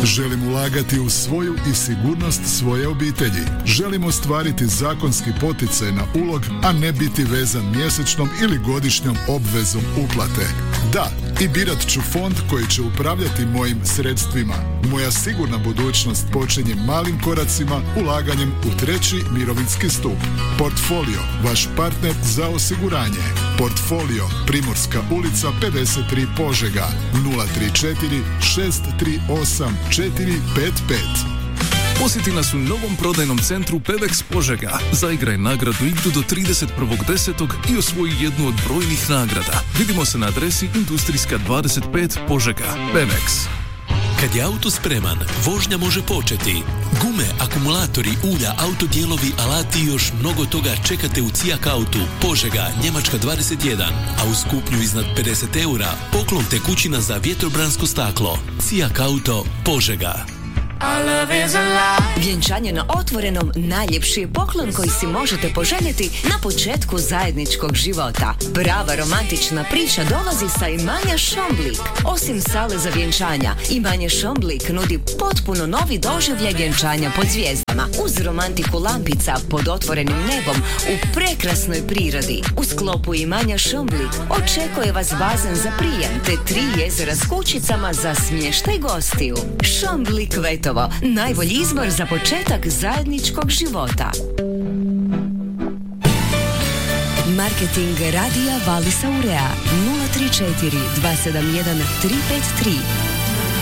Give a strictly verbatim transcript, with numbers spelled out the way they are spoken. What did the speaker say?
Želim ulagati u svoju i sigurnost svoje obitelji. Želim ostvariti zakonski poticaj na ulog, a ne biti vezan mjesečnom ili godišnjom obvezom uplate. Da, i birat ću fond koji će upravljati mojim sredstvima. Moja sigurna budućnost počinje malim koracima, ulaganjem u treći mirovinski stup. Portfolio, vaš partner za osiguranje. Portfolio, Primorska ulica pedeset tri Požega, nula tri četiri šest tri osam četiri pet pet. Posjeti nas u novom prodajnom centru Pevex Požega. Zaigraj nagradu igru do trideset prvog desetog i osvoji jednu od brojnih nagrada. Vidimo se na adresi Industrijska dvadeset pet Požega. Pevex. Kad je auto spreman, vožnja može početi. Gume, akumulatori, ulja, autodijelovi, alati i još mnogo toga čekate u Cijak Autu, Požega, Njemačka dvadeset jedan. A uz kupnju iznad pedeset eura, poklon tekućina za vjetrobransko staklo. Cijak Auto, Požega. Vjenčanje na otvorenom najljepši je poklon koji si možete poželjeti na početku zajedničkog života. Prava romantična priča dolazi sa imanja Šomblik. Osim sale za vjenčanja, imanje Šomblik nudi potpuno novi doživljaj vjenčanja pod zvijezdama, uz romantiku lampica pod otvorenim nebom u prekrasnoj prirodi. U sklopu imanja Šomblik očekuje vas bazen za prijem te tri jezera s kućicama za smještaj gostiju. Šomblik Vetovo, najbolji izbor za početak zajedničkog života. Marketing radija Valisa Urea nula tri četiri dva sedam jedan tri pet tri.